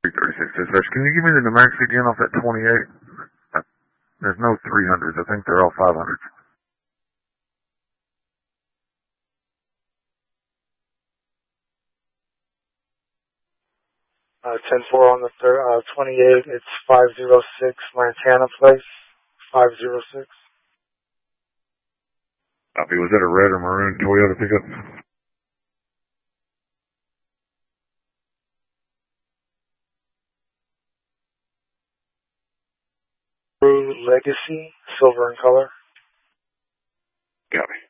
336 dispatch. Can you give me the numerics again off that 28? There's no 300s. I think they're all 500s. 10-4 on the 28. It's 506 Lantana Place. 506. Copy. Was that a red or maroon Toyota pickup? Legacy, silver in color. Copy.